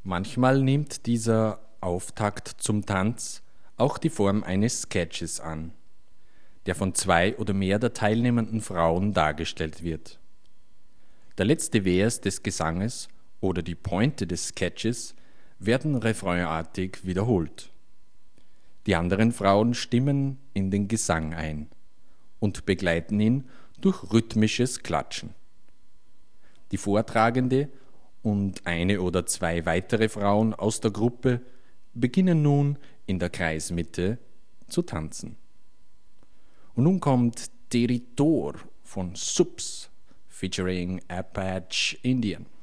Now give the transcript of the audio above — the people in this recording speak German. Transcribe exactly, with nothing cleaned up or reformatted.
Manchmal nimmt dieser Auftakt zum Tanz auch die Form eines Sketches an, der von zwei oder mehr der teilnehmenden Frauen dargestellt wird. Der letzte Vers des Gesanges oder die Pointe des Sketches werden refrainartig wiederholt. Die anderen Frauen stimmen in den Gesang ein und begleiten ihn durch rhythmisches Klatschen. Die Vortragende und eine oder zwei weitere Frauen aus der Gruppe beginnen nun in der Kreismitte zu tanzen. Und nun kommt Territor von Subs featuring Apache Indian.